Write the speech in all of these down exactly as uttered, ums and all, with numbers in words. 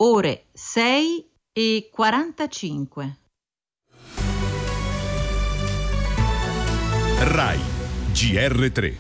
ore sei e quarantacinque. Rai G R tre.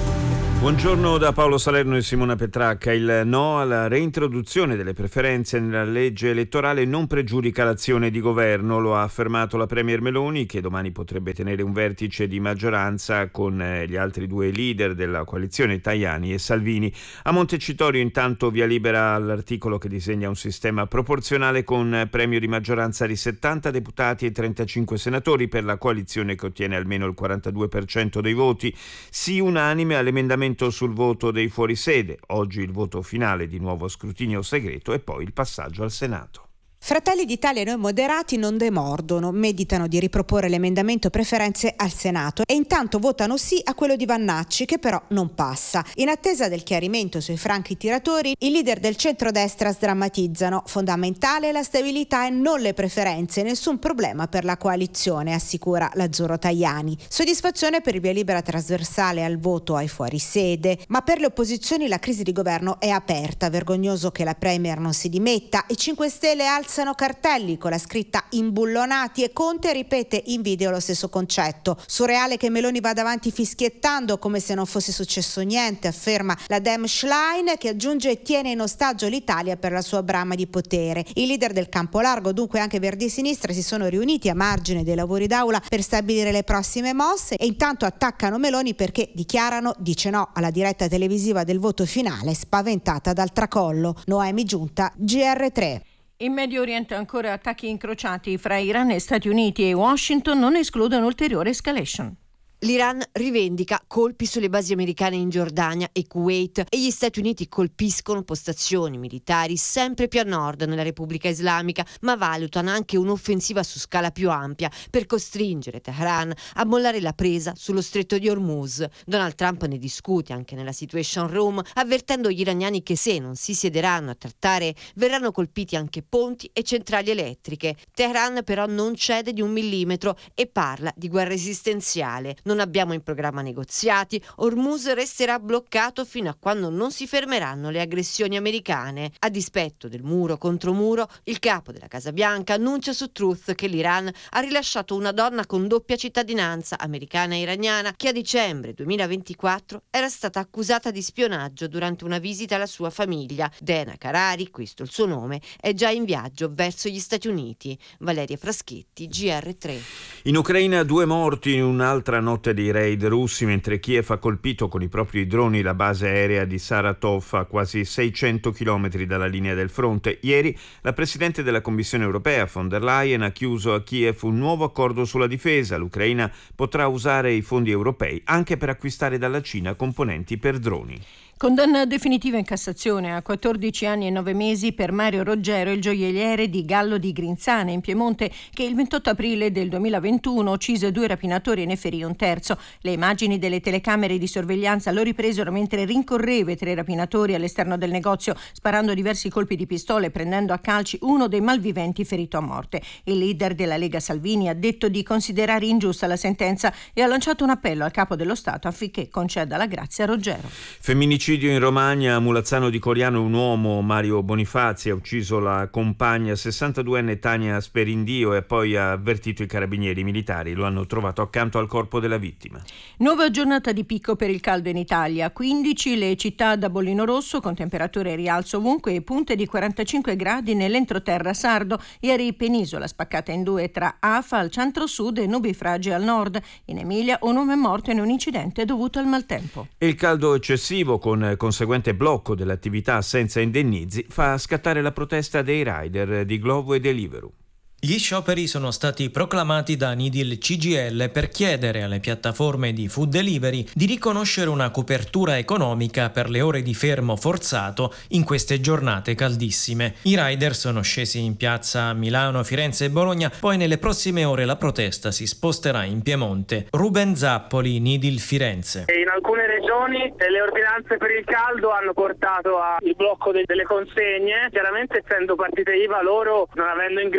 Buongiorno da Paolo Salerno e Simona Petracca. Il no alla reintroduzione delle preferenze nella legge elettorale non pregiudica l'azione di governo, lo ha affermato la Premier Meloni, che domani potrebbe tenere un vertice di maggioranza con gli altri due leader della coalizione, Tajani e Salvini. A Montecitorio intanto via libera all'articolo che disegna un sistema proporzionale con premio di maggioranza di settanta deputati e trentacinque senatori per la coalizione che ottiene almeno il quarantadue per cento dei voti. Sì unanime all'emendamento sul voto dei fuorisede. Oggi il voto finale, di nuovo scrutinio segreto, e poi il passaggio al Senato. Fratelli d'Italia e Noi Moderati non demordono, meditano di riproporre l'emendamento preferenze al Senato e intanto votano sì a quello di Vannacci, che però non passa. In attesa del chiarimento sui franchi tiratori, i leader del centrodestra sdrammatizzano. Fondamentale la stabilità e non le preferenze, nessun problema per la coalizione, assicura Lazzaro Tajani. Soddisfazione per il via libera trasversale al voto ai fuorisede, ma per le opposizioni la crisi di governo è aperta. Vergognoso che la Premier non si dimetta. I cinque Stelle alzano cartelli con la scritta imbullonati e Conte ripete in video lo stesso concetto. Surreale che Meloni vada avanti fischiettando come se non fosse successo niente, afferma la Dem Schlein, che aggiunge e tiene in ostaggio l'Italia per la sua brama di potere. I leader del campo largo, dunque anche Verdi e Sinistra, si sono riuniti a margine dei lavori d'aula per stabilire le prossime mosse e intanto attaccano Meloni perché dichiarano dice no alla diretta televisiva del voto finale, spaventata dal tracollo. Noemi Giunta, G R tre. In Medio Oriente ancora attacchi incrociati fra Iran e Stati Uniti, e Washington non esclude un'ulteriore escalation. L'Iran rivendica colpi sulle basi americane in Giordania e Kuwait e gli Stati Uniti colpiscono postazioni militari sempre più a nord nella Repubblica Islamica, ma valutano anche un'offensiva su scala più ampia per costringere Teheran a mollare la presa sullo stretto di Hormuz. Donald Trump ne discute anche nella Situation Room, avvertendo gli iraniani che se non si siederanno a trattare verranno colpiti anche ponti e centrali elettriche. Teheran però non cede di un millimetro e parla di guerra esistenziale. Non abbiamo in programma negoziati, Hormuz resterà bloccato fino a quando non si fermeranno le aggressioni americane. A dispetto del muro contro muro, il capo della Casa Bianca annuncia su Truth che l'Iran ha rilasciato una donna con doppia cittadinanza, americana e iraniana, che a dicembre duemilaventiquattro era stata accusata di spionaggio durante una visita alla sua famiglia. Dena Karari, questo il suo nome, è già in viaggio verso gli Stati Uniti. Valeria Fraschetti, G R tre. In Ucraina due morti in un'altra notte di raid russi, mentre Kiev ha colpito con i propri droni la base aerea di Saratov a quasi seicento chilometri dalla linea del fronte. Ieri la Presidente della Commissione europea von der Leyen ha chiuso a Kiev un nuovo accordo sulla difesa. L'Ucraina potrà usare i fondi europei anche per acquistare dalla Cina componenti per droni. Condanna definitiva in Cassazione a quattordici anni e nove mesi per Mario Roggero, il gioielliere di Gallo di Grinzane in Piemonte, che il ventotto aprile del duemilaventuno uccise due rapinatori e ne ferì un terzo. Le immagini delle telecamere di sorveglianza lo ripresero mentre rincorreva i tre rapinatori all'esterno del negozio, sparando diversi colpi di pistola e prendendo a calci uno dei malviventi ferito a morte. Il leader della Lega Salvini ha detto di considerare ingiusta la sentenza e ha lanciato un appello al capo dello Stato affinché conceda la grazia a Roggero. Femminicidio in Romagna. A Mulazzano di Coriano un uomo, Mario Bonifazi, ha ucciso la compagna sessantaduenne Tania Sperindio e poi ha avvertito i carabinieri militari. Lo hanno trovato accanto al corpo della vittima. Nuova giornata di picco per il caldo in Italia. quindici le città da bollino rosso con temperature in rialzo ovunque e punte di quarantacinque gradi nell'entroterra sardo. Ieri penisola spaccata in due tra Afa al centro-sud e Nubifragi al nord. In Emilia un uomo è morto in un incidente dovuto al maltempo. E il caldo eccessivo con conseguente blocco dell'attività senza indennizi fa scattare la protesta dei rider di Glovo e Deliveroo. Gli scioperi sono stati proclamati da Nidil C G I L per chiedere alle piattaforme di food delivery di riconoscere una copertura economica per le ore di fermo forzato in queste giornate caldissime. I rider sono scesi in piazza a Milano, Firenze e Bologna, poi nelle prossime ore la protesta si sposterà in Piemonte. Ruben Zappoli, Nidil Firenze. In alcune regioni le ordinanze per il caldo hanno portato al blocco delle consegne. Chiaramente, essendo partite I V A, loro non avendo ingressi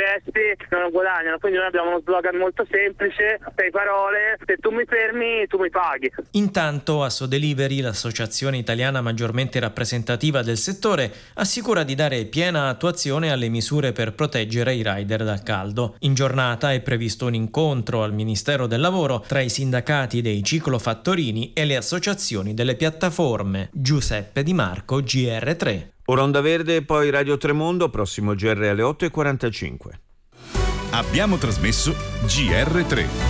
non guadagnano. Quindi noi abbiamo uno slogan molto semplice, sei parole, se tu mi fermi tu mi paghi. Intanto a Sodelivery, l'associazione italiana maggiormente rappresentativa del settore, assicura di dare piena attuazione alle misure per proteggere i rider dal caldo. In giornata è previsto un incontro al Ministero del Lavoro tra i sindacati dei ciclofattorini e le associazioni delle piattaforme. Giuseppe Di Marco, G R tre. Ora Onda Verde, poi Radio Tremondo, prossimo G R alle otto e quarantacinque. Abbiamo trasmesso G R tre.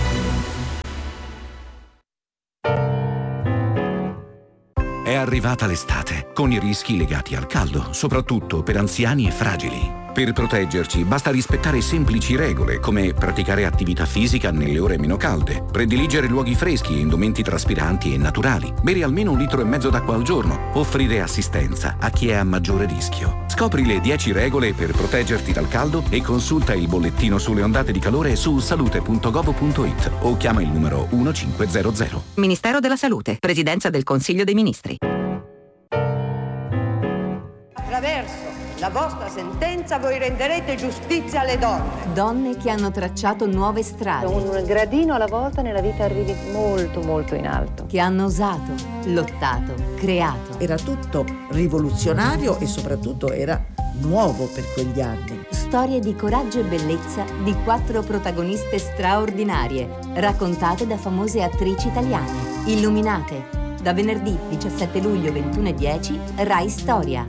È arrivata l'estate, con i rischi legati al caldo, soprattutto per anziani e fragili. Per proteggerci basta rispettare semplici regole, come praticare attività fisica nelle ore meno calde, prediligere luoghi freschi e indumenti traspiranti e naturali, bere almeno un litro e mezzo d'acqua al giorno, offrire assistenza a chi è a maggiore rischio. Scopri le dieci regole per proteggerti dal caldo e consulta il bollettino sulle ondate di calore su salute punto gov punto it o chiama il numero quindici hundred. Ministero della Salute, Presidenza del Consiglio dei Ministri. Attraverso la vostra sentenza voi renderete giustizia alle donne. Donne che hanno tracciato nuove strade. Un gradino alla volta nella vita arrivi molto molto in alto. Che hanno osato, lottato, creato. Era tutto rivoluzionario e soprattutto era nuovo per quegli anni. Storie di coraggio e bellezza di quattro protagoniste straordinarie, raccontate da famose attrici italiane. Illuminate. Da venerdì diciassette luglio ventuno e dieci, Rai Storia.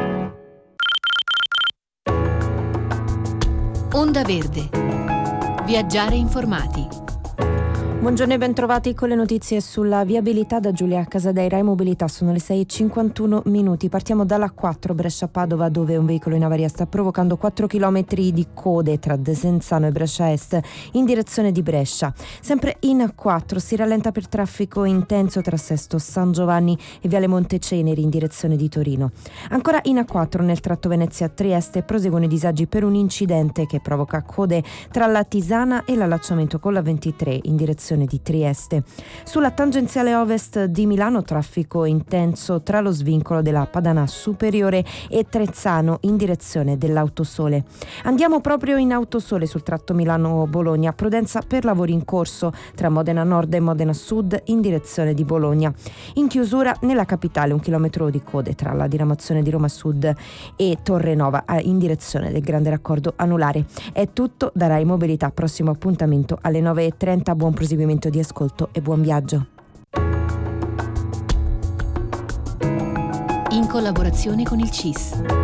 Onda Verde. Viaggiare informati. Buongiorno e bentrovati con le notizie sulla viabilità da Giulia Casadei. Rai Mobilità, sono le sei e cinquantuno minuti. Partiamo dalla quattro Brescia-Padova, dove un veicolo in avaria sta provocando quattro chilometri di code tra Desenzano e Brescia Est in direzione di Brescia. Sempre in quattro si rallenta per traffico intenso tra Sesto San Giovanni e Viale Monteceneri in direzione di Torino. Ancora in A quattro nel tratto Venezia-Trieste proseguono i disagi per un incidente che provoca code tra la Tisana e l'allacciamento con la ventitré in direzione di Trieste. Sulla tangenziale ovest di Milano traffico intenso tra lo svincolo della Padana Superiore e Trezzano in direzione dell'Autosole. Andiamo proprio in Autosole sul tratto Milano-Bologna, prudenza per lavori in corso tra Modena Nord e Modena Sud in direzione di Bologna. In chiusura nella capitale un chilometro di code tra la diramazione di Roma Sud e Torre Nova in direzione del grande raccordo anulare. È tutto da Rai Mobilità, prossimo appuntamento alle nove e trenta. Buon proseguimento di ascolto e buon viaggio. In collaborazione con il C I S.